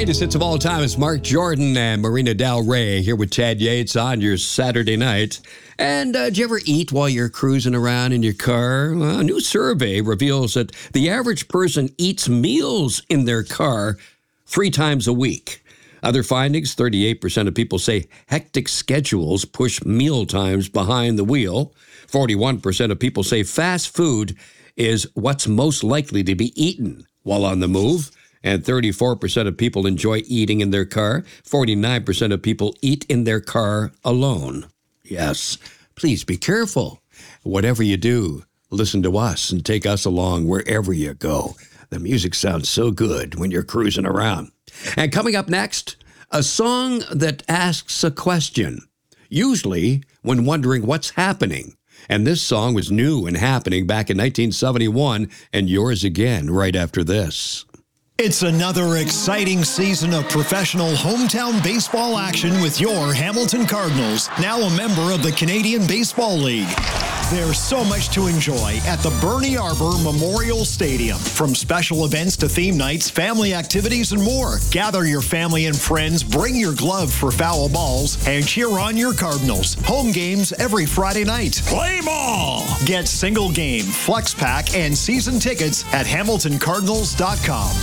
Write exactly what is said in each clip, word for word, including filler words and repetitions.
greatest hits of all time is Mark Jordan and Marina Del Rey here with Ted Yates on your Saturday night. And uh, do you ever eat while you're cruising around in your car? Well, a new survey reveals that the average person eats meals in their car three times a week. Other findings, thirty-eight percent of people say hectic schedules push meal times behind the wheel. forty-one percent of people say fast food is what's most likely to be eaten while on the move. And thirty-four percent of people enjoy eating in their car. forty-nine percent of people eat in their car alone. Yes, please be careful. Whatever you do, listen to us and take us along wherever you go. The music sounds so good when you're cruising around. And coming up next, a song that asks a question, usually when wondering what's happening. And this song was new and happening back in nineteen seventy-one, and yours again right after this. It's another exciting season of professional hometown baseball action with your Hamilton Cardinals, now a member of the Canadian Baseball League. There's so much to enjoy at the Bernie Arbor Memorial Stadium. From special events to theme nights, family activities, and more. Gather your family and friends, bring your glove for foul balls, and cheer on your Cardinals. Home games every Friday night. Play ball! Get single game, flex pack, and season tickets at hamilton cardinals dot com.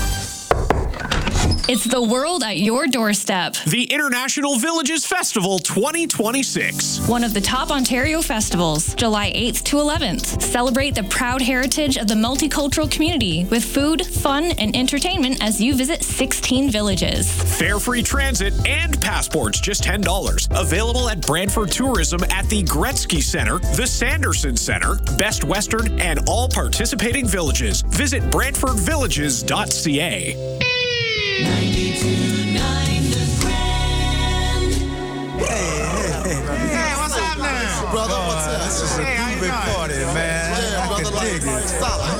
It's the world at your doorstep. The International Villages Festival twenty twenty-six. One of the top Ontario festivals, July eighth to eleventh. Celebrate the proud heritage of the multicultural community with food, fun, and entertainment as you visit sixteen villages. Fare-free transit and passports, just ten dollars. Available at Brantford Tourism at the Gretzky Center, the Sanderson Center, Best Western, and all participating villages. Visit brantford villages dot c a. ninety-two point nine The Grand. Hey, hey, hey. Hey, what's up now? Brother, what's up? This is a hey, big party, man. Yeah, I brother, can like, dig it. solid.